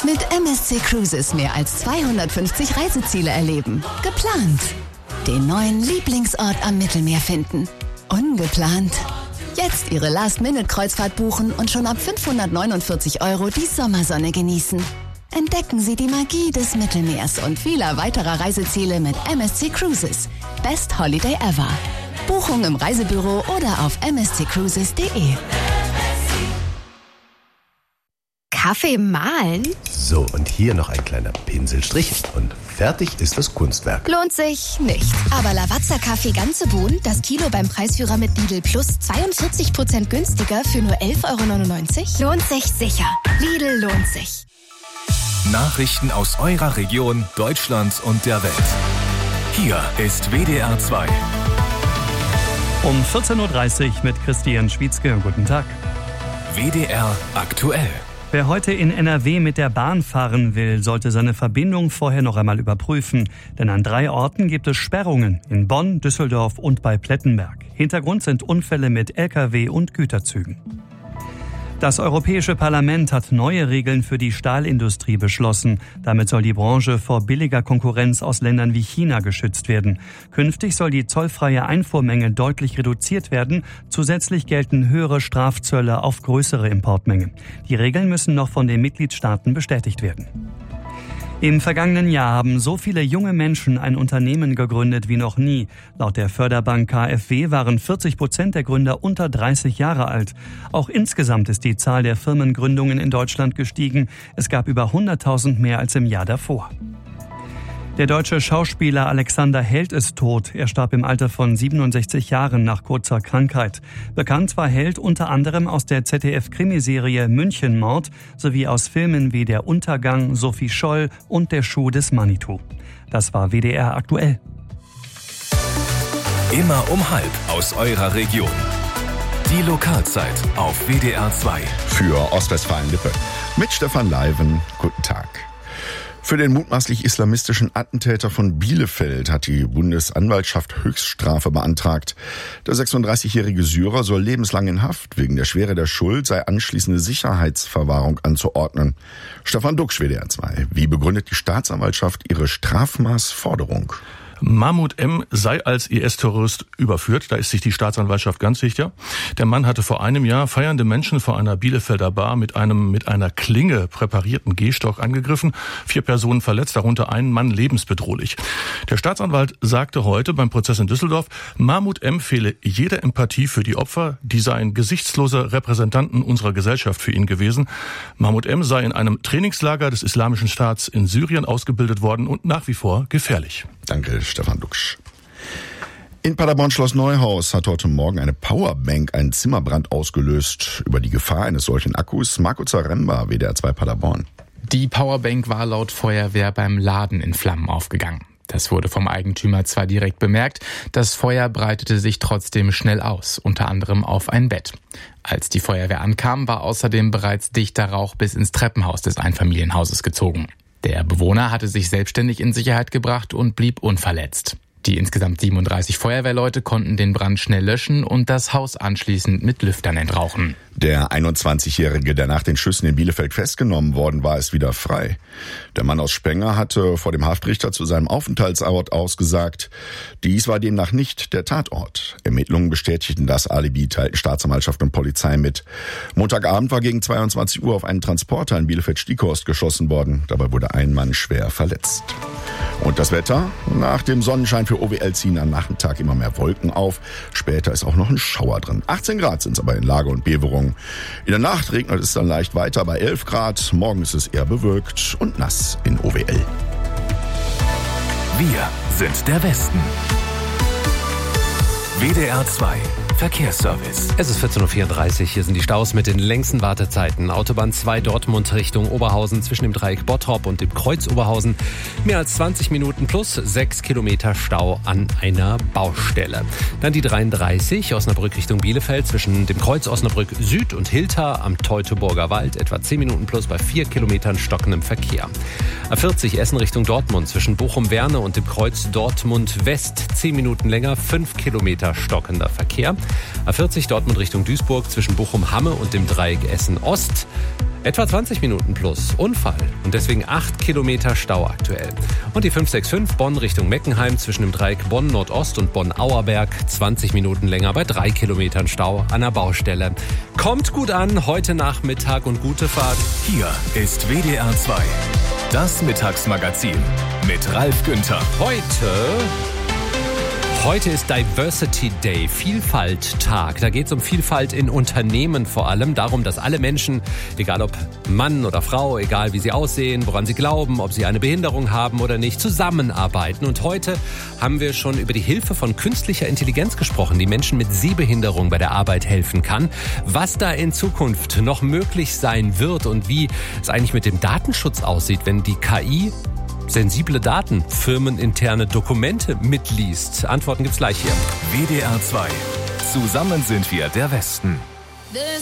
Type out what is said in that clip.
Mit MSC Cruises mehr als 250 Reiseziele erleben. Geplant. Den neuen Lieblingsort am Mittelmeer finden. Ungeplant. Jetzt Ihre Last-Minute-Kreuzfahrt buchen und schon ab 549 € die Sommersonne genießen. Entdecken Sie die Magie des Mittelmeers und vieler weiterer Reiseziele mit MSC Cruises. Best Holiday ever. Buchung im Reisebüro oder auf msccruises.de. Kaffee mahlen? So, und hier noch ein kleiner Pinselstrich und fertig ist das Kunstwerk. Lohnt sich nicht. Aber Lavazza-Kaffee ganze Bohnen, das Kilo beim Preisführer mit Lidl Plus 42% günstiger für nur 11,99 €? Lohnt sich sicher. Lidl lohnt sich. Nachrichten aus eurer Region, Deutschland und der Welt. Hier ist WDR 2. Um 14.30 Uhr mit Christian Schwietzke. Guten Tag. WDR aktuell. Wer heute in NRW mit der Bahn fahren will, sollte seine Verbindung vorher noch einmal überprüfen. Denn an 3 Orten gibt es Sperrungen. In Bonn, Düsseldorf und bei Plettenberg. Hintergrund sind Unfälle mit Lkw und Güterzügen. Das Europäische Parlament hat neue Regeln für die Stahlindustrie beschlossen. Damit soll die Branche vor billiger Konkurrenz aus Ländern wie China geschützt werden. Künftig soll die zollfreie Einfuhrmenge deutlich reduziert werden. Zusätzlich gelten höhere Strafzölle auf größere Importmengen. Die Regeln müssen noch von den Mitgliedstaaten bestätigt werden. Im vergangenen Jahr haben so viele junge Menschen ein Unternehmen gegründet wie noch nie. Laut der Förderbank KfW waren 40% der Gründer unter 30 Jahre alt. Auch insgesamt ist die Zahl der Firmengründungen in Deutschland gestiegen. Es gab über 100.000 mehr als im Jahr davor. Der deutsche Schauspieler Alexander Held ist tot. Er starb im Alter von 67 Jahren nach kurzer Krankheit. Bekannt war Held unter anderem aus der ZDF-Krimiserie Münchenmord sowie aus Filmen wie Der Untergang, Sophie Scholl und Der Schuh des Manitou. Das war WDR aktuell. Immer um 12 aus eurer Region. Die Lokalzeit auf WDR 2. Für Ostwestfalen-Lippe mit Stefan Leiven. Guten Tag. Für den mutmaßlich islamistischen Attentäter von Bielefeld hat die Bundesanwaltschaft Höchststrafe beantragt. Der 36-jährige Syrer soll lebenslang in Haft. Wegen der Schwere der Schuld sei anschließende Sicherheitsverwahrung anzuordnen. Stefan Duxch, WDR 2. Wie begründet die Staatsanwaltschaft ihre Strafmaßforderung? Mahmoud M. sei als IS-Terrorist überführt, da ist sich die Staatsanwaltschaft ganz sicher. Der Mann hatte vor einem Jahr feiernde Menschen vor einer Bielefelder Bar mit einem mit einer Klinge präparierten Gehstock angegriffen. 4 Personen verletzt, darunter ein Mann lebensbedrohlich. Der Staatsanwalt sagte heute beim Prozess in Düsseldorf, Mahmoud M. fehle jede Empathie für die Opfer, die seien gesichtslose Repräsentanten unserer Gesellschaft für ihn gewesen. Mahmoud M. sei in einem Trainingslager des Islamischen Staats in Syrien ausgebildet worden und nach wie vor gefährlich. Danke, Stefan Duxch. In Paderborn-Schloss Neuhaus hat heute Morgen eine Powerbank einen Zimmerbrand ausgelöst. Über die Gefahr eines solchen Akkus Marco Zaremba, WDR 2 Paderborn. Die Powerbank war laut Feuerwehr beim Laden in Flammen aufgegangen. Das wurde vom Eigentümer zwar direkt bemerkt, das Feuer breitete sich trotzdem schnell aus, unter anderem auf ein Bett. Als die Feuerwehr ankam, war außerdem bereits dichter Rauch bis ins Treppenhaus des Einfamilienhauses gezogen. Der Bewohner hatte sich selbstständig in Sicherheit gebracht und blieb unverletzt. Die insgesamt 37 Feuerwehrleute konnten den Brand schnell löschen und das Haus anschließend mit Lüftern entrauchen. Der 21-Jährige, der nach den Schüssen in Bielefeld festgenommen worden war, ist wieder frei. Der Mann aus Spenger hatte vor dem Haftrichter zu seinem Aufenthaltsort ausgesagt. Dies war demnach nicht der Tatort. Ermittlungen bestätigten das Alibi, teilten Staatsanwaltschaft und Polizei mit. Montagabend war gegen 22 Uhr auf einen Transporter in Bielefeld-Stieghorst geschossen worden. Dabei wurde ein Mann schwer verletzt. Und das Wetter? Nach dem Sonnenschein für OWL ziehen am Nachmittag immer mehr Wolken auf. Später ist auch noch ein Schauer drin. 18 Grad sind es aber in Lage und Beverung. In der Nacht regnet es dann leicht weiter bei 11 Grad. Morgen ist es eher bewölkt und nass in OWL. Wir sind der Westen. WDR 2 Verkehrsservice. Es ist 14.34 Uhr. Hier sind die Staus mit den längsten Wartezeiten. Autobahn 2 Dortmund Richtung Oberhausen zwischen dem Dreieck Bottrop und dem Kreuz Oberhausen. Mehr als 20 Minuten plus 6 Kilometer Stau an einer Baustelle. Dann die 33 Osnabrück Richtung Bielefeld zwischen dem Kreuz Osnabrück Süd und Hilter am Teutoburger Wald. Etwa 10 Minuten plus bei 4 Kilometern stockendem Verkehr. A40 Essen Richtung Dortmund zwischen Bochum-Werne und dem Kreuz Dortmund West. 10 Minuten länger, 5 Kilometer stockender Verkehr. A40 Dortmund Richtung Duisburg zwischen Bochum-Hamme und dem Dreieck Essen-Ost. Etwa 20 Minuten plus Unfall und deswegen 8 Kilometer Stau aktuell. Und die 565 Bonn Richtung Meckenheim zwischen dem Dreieck Bonn Nordost und Bonn Auerberg 20 Minuten länger bei 3 Kilometern Stau an der Baustelle. Kommt gut an, heute Nachmittag und gute Fahrt. Hier ist WDR 2, das Mittagsmagazin mit Ralf Günther. Heute ist Diversity Day, Vielfalt-Tag. Da geht es um Vielfalt in Unternehmen vor allem. Darum, dass alle Menschen, egal ob Mann oder Frau, egal wie sie aussehen, woran sie glauben, ob sie eine Behinderung haben oder nicht, zusammenarbeiten. Und heute haben wir schon über die Hilfe von künstlicher Intelligenz gesprochen, die Menschen mit Sehbehinderung bei der Arbeit helfen kann. Was da in Zukunft noch möglich sein wird und wie es eigentlich mit dem Datenschutz aussieht, wenn die KI sensible Daten, firmeninterne Dokumente mitliest. Antworten gibt's gleich hier. WDR 2. Zusammen sind wir der Westen. There's